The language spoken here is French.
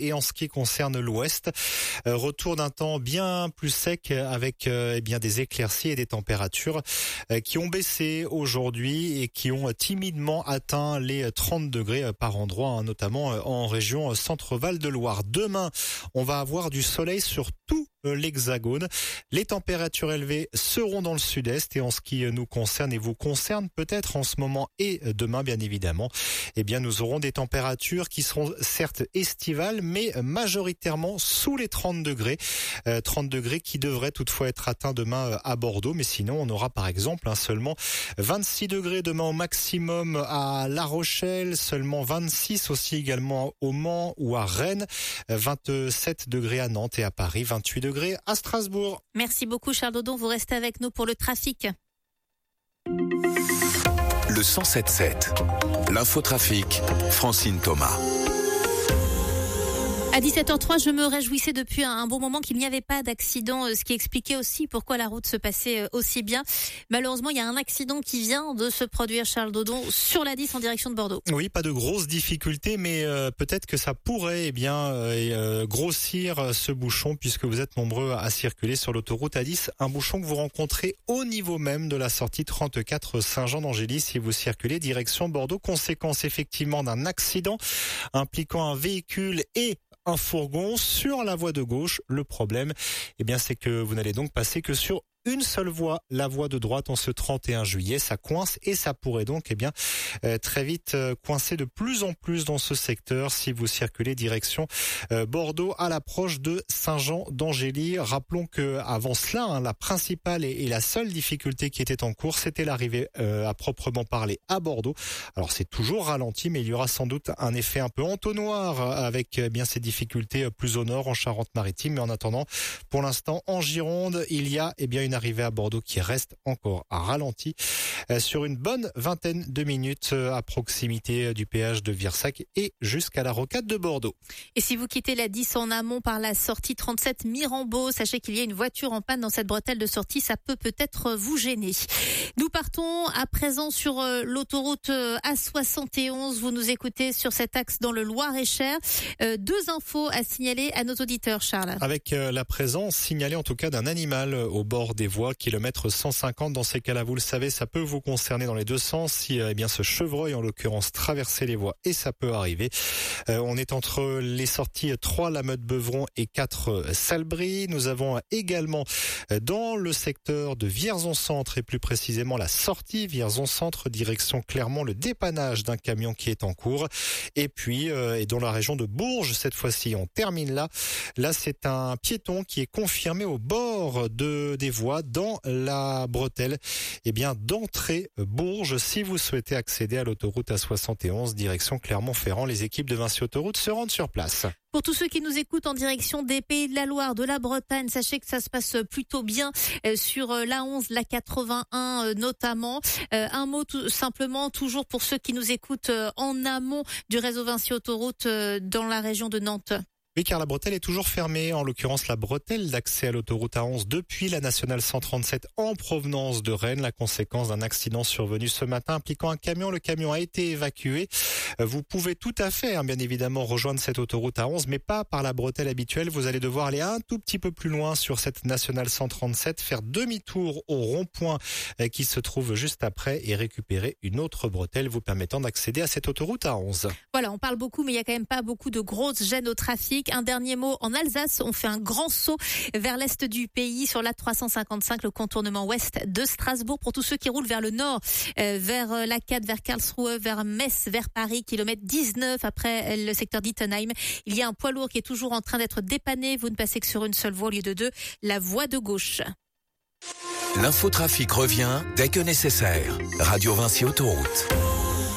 et en ce qui concerne l'ouest, retour d'un temps bien plus sec avec des éclaircies et des températures qui ont baissé aujourd'hui et qui ont timidement atteint les 30 degrés par endroit, notamment en région Centre-Val de Loire. Demain, on va avoir du soleil sur tout l'Hexagone. Les températures élevées seront dans le sud-est et en ce qui nous concerne et vous concerne peut-être en ce moment et demain bien évidemment, nous aurons des températures qui seront certes estivales mais majoritairement sous les 30 degrés. 30 degrés qui devraient toutefois être atteints demain à Bordeaux, mais sinon on aura par exemple seulement 26 degrés demain au maximum à La Rochelle, seulement 26 aussi également au Mans ou à Rennes, 27 degrés à Nantes et à Paris, 28 degrés à Strasbourg. Merci beaucoup Charles Dodon, vous restez avec nous pour le trafic. Le 107.7, l'infotrafic, Francine Thomas. À 17h03, je me réjouissais depuis un bon moment qu'il n'y avait pas d'accident, ce qui expliquait aussi pourquoi la route se passait aussi bien. Malheureusement, il y a un accident qui vient de se produire, Charles Dodon, sur la 10 en direction de Bordeaux. Oui, pas de grosses difficultés, mais peut-être que ça pourrait grossir ce bouchon puisque vous êtes nombreux à circuler sur l'autoroute A10. Un bouchon que vous rencontrez au niveau même de la sortie 34 Saint-Jean-d'Angély si vous circulez direction Bordeaux. Conséquence effectivement d'un accident impliquant un véhicule et un fourgon sur la voie de gauche. Le problème, c'est que vous n'allez donc passer que sur une seule voie, la voie de droite en ce 31 juillet. Ça coince et ça pourrait donc très vite coincer de plus en plus dans ce secteur si vous circulez direction Bordeaux à l'approche de Saint-Jean-d'Angély. Rappelons que avant cela, la principale et la seule difficulté qui était en cours, c'était l'arrivée à proprement parler à Bordeaux. Alors c'est toujours ralenti, mais il y aura sans doute un effet un peu entonnoir avec ces difficultés plus au nord en Charente-Maritime. Mais en attendant, pour l'instant en Gironde, il y a une arrivée à Bordeaux qui reste encore à ralenti sur une bonne vingtaine de minutes à proximité du péage de Virsac et jusqu'à la rocade de Bordeaux. Et si vous quittez la 10 en amont par la sortie 37 Mirambeau, sachez qu'il y a une voiture en panne dans cette bretelle de sortie, ça peut peut-être vous gêner. Nous partons à présent sur l'autoroute A71. Vous nous écoutez sur cet axe dans le Loir-et-Cher. Deux infos à signaler à nos auditeurs, Charles. Avec la présence signalée en tout cas d'un animal au bord des voies, kilomètre 150. Dans ces cas-là, vous le savez, ça peut vous concerner dans les deux sens. Si ce chevreuil, en l'occurrence, traversait les voies, et ça peut arriver. On est entre les sorties 3 La Meute-Beuvron et 4 Salbris. Nous avons également dans le secteur de Vierzon-Centre et plus précisément la sortie Vierzon-Centre, direction Clermont, le dépannage d'un camion qui est en cours. Et puis, dans la région de Bourges, cette fois-ci, on termine là. Là, c'est un piéton qui est confirmé au bord des voies dans la bretelle d'entrée Bourges. Si vous souhaitez accéder à l'autoroute A71 direction Clermont-Ferrand, les équipes de Vinci Autoroute se rendent sur place. Pour tous ceux qui nous écoutent en direction des Pays de la Loire, de la Bretagne, sachez que ça se passe plutôt bien sur la 11, la 81 notamment. Un mot tout simplement, toujours pour ceux qui nous écoutent en amont du réseau Vinci Autoroute dans la région de Nantes. Oui, car la bretelle est toujours fermée, en l'occurrence la bretelle d'accès à l'autoroute A11 depuis la nationale 137 en provenance de Rennes, la conséquence d'un accident survenu ce matin impliquant un camion. Le camion a été évacué. Vous pouvez tout à fait, bien évidemment, rejoindre cette autoroute A11, mais pas par la bretelle habituelle. Vous allez devoir aller un tout petit peu plus loin sur cette nationale 137, faire demi-tour au rond-point qui se trouve juste après et récupérer une autre bretelle vous permettant d'accéder à cette autoroute A11. Voilà, on parle beaucoup, mais il y a quand même pas beaucoup de grosses gênes au trafic. Un dernier mot, en Alsace, on fait un grand saut vers l'est du pays sur l'A355, le contournement ouest de Strasbourg. Pour tous ceux qui roulent vers le nord, vers l'A4, vers Karlsruhe, vers Metz, vers Paris, kilomètre 19 après le secteur d'Ittenheim. Il y a un poids lourd qui est toujours en train d'être dépanné. Vous ne passez que sur une seule voie au lieu de deux, la voie de gauche. L'infotrafic revient dès que nécessaire. Radio Vinci Autoroute.